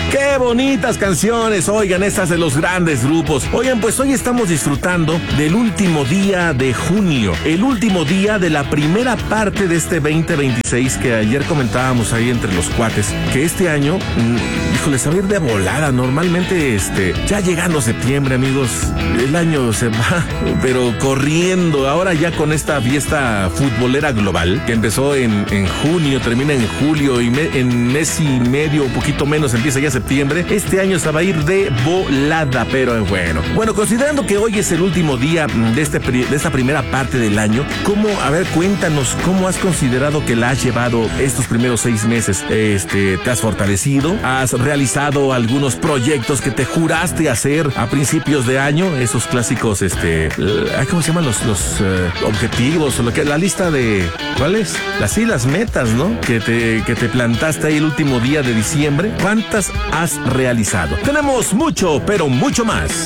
¡Qué bonitas canciones! Oigan, estas de los grandes grupos. Oigan, pues hoy estamos disfrutando del último día de junio, el último día de la primera parte de este 2026 que ayer comentábamos ahí entre los cuates, que este año, híjole, se va a ir de volada. Normalmente, ya llegando septiembre, amigos, el año se va, pero corriendo. Ahora ya con esta fiesta futbolera global, que empezó en junio, termina en julio y en mes y medio, un poquito menos, empieza ya septiembre. Este año se va a ir de volada, pero bueno. Bueno, considerando que hoy es el último día de esta primera parte del año, cuéntanos, ¿cómo has considerado que la has llevado estos primeros 6 meses? ¿Te has fortalecido? ¿Has realizado algunos proyectos que te juraste hacer a principios de año? Esos clásicos, ¿cómo se llaman los objetivos? O la lista de, ¿cuáles? Las metas, ¿no? Que te plantaste ahí el último día de diciembre. ¿Cuántas has realizado? Tenemos mucho, pero mucho más.